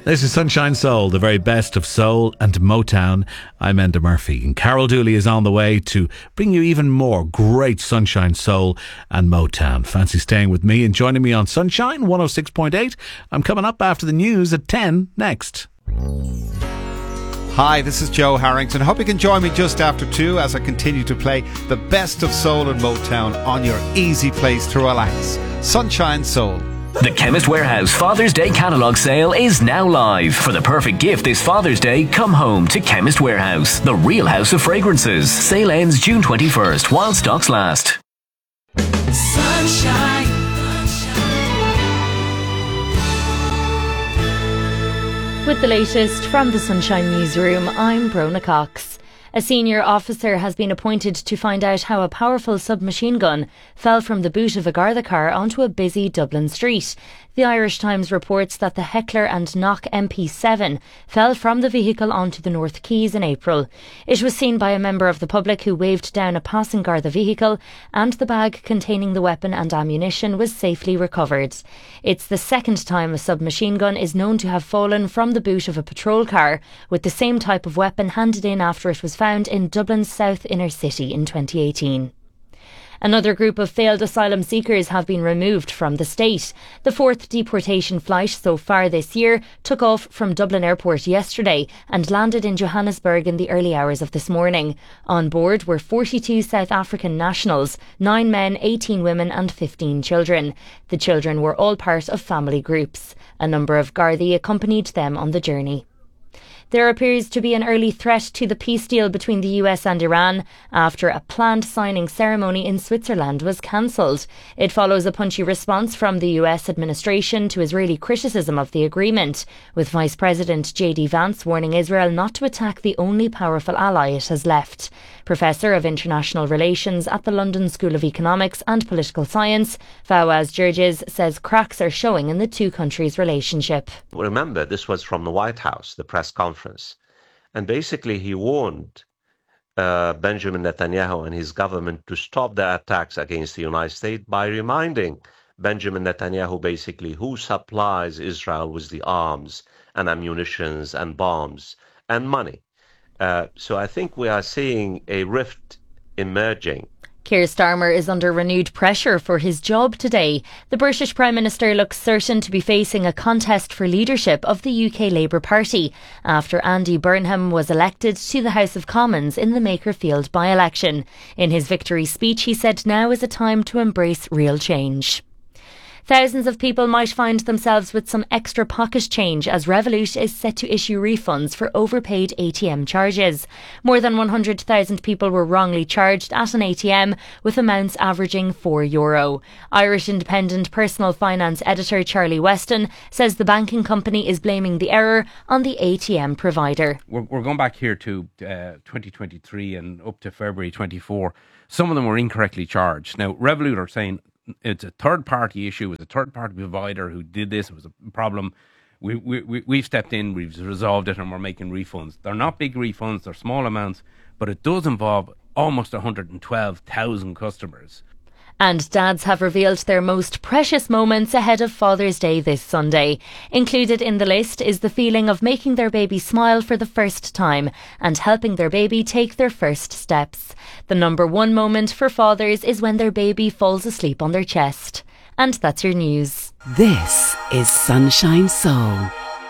This is Sunshine Soul, the very best of soul and Motown. I'm Enda Murphy, and Carol Dooley is on the way to bring you even more great Sunshine Soul and Motown. Fancy staying with me and joining me on Sunshine 106.8. I'm coming up after the news at 10 next. Hi, this is Joe Harrington. Hope you can join me just after 2 as I continue to play the best of soul and Motown on your easy place to relax. Sunshine Soul. The Chemist Warehouse Father's Day catalogue sale is now live. For the perfect gift this Father's Day, come home to Chemist Warehouse, the real house of fragrances. Sale ends June 21st while stocks last. Sunshine. With the latest from the Sunshine Newsroom, I'm Brona Cox. A senior officer has been appointed to find out how a powerful submachine gun fell from the boot of a Garda car onto a busy Dublin street. The Irish Times reports that the Heckler and Knock MP7 fell from the vehicle onto the North Quays in April. It was seen by a member of the public who waved down a passing Garda vehicle, and the bag containing the weapon and ammunition was safely recovered. It's the second time a submachine gun is known to have fallen from the boot of a patrol car, with the same type of weapon handed in after it was found in Dublin's south inner city in 2018. Another group of failed asylum seekers have been removed from the state. The fourth deportation flight so far this year took off from Dublin Airport yesterday and landed in Johannesburg in the early hours of this morning. On board were 42 South African nationals, 9 men, 18 women and 15 children. The children were all part of family groups. A number of Gardaí accompanied them on the journey. There appears to be an early threat to the peace deal between the US and Iran after a planned signing ceremony in Switzerland was cancelled. It follows a punchy response from the US administration to Israeli criticism of the agreement, with Vice President J.D. Vance warning Israel not to attack the only powerful ally it has left. Professor of International Relations at the London School of Economics and Political Science, Fawaz Gerges, says cracks are showing in the two countries' relationship. Remember, this was from the White House, the press conference. And basically he warned Benjamin Netanyahu and his government to stop their attacks against the United States by reminding Benjamin Netanyahu basically who supplies Israel with the arms and ammunitions and bombs and money. So I think we are seeing a rift emerging. Keir Starmer is under renewed pressure for his job today. The British Prime Minister looks certain to be facing a contest for leadership of the UK Labour Party after Andy Burnham was elected to the House of Commons in the Makerfield by-election. In his victory speech, he said now is a time to embrace real change. Thousands of people might find themselves with some extra pocket change as Revolut is set to issue refunds for overpaid ATM charges. More than 100,000 people were wrongly charged at an ATM, with amounts averaging €4. Irish Independent personal finance editor Charlie Weston says the banking company is blaming the error on the ATM provider. We're going back here to 2023 and up to February 24. Some of them were incorrectly charged. Now, Revolut are saying it's a third-party issue. It was a third-party provider who did this. It was a problem. We've stepped in, we've resolved it, and we're making refunds. They're not big refunds, they're small amounts, but it does involve almost 112,000 customers. And dads have revealed their most precious moments ahead of Father's Day this Sunday. Included in the list is the feeling of making their baby smile for the first time and helping their baby take their first steps. The number one moment for fathers is when their baby falls asleep on their chest. And that's your news. This is Sunshine Soul.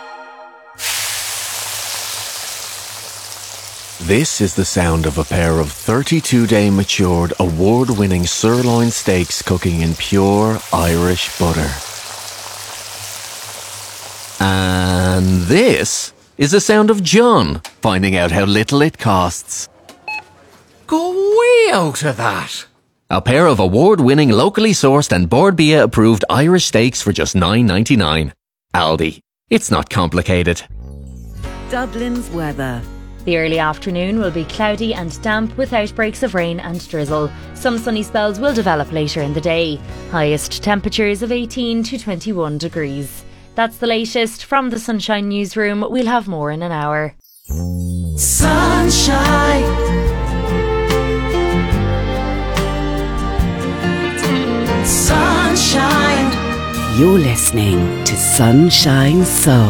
This is the sound of a pair of 32-day matured, award-winning sirloin steaks cooking in pure Irish butter. And this is the sound of John finding out how little it costs. Go way out of that! A pair of award-winning, locally sourced and Bord Bia approved Irish steaks for just $9.99. Aldi. It's not complicated. Dublin's weather. The early afternoon will be cloudy and damp with outbreaks of rain and drizzle. Some sunny spells will develop later in the day. Highest temperatures of 18 to 21 degrees. That's the latest from the Sunshine Newsroom. We'll have more in an hour. Sunshine. Sunshine. You're listening to Sunshine Soul.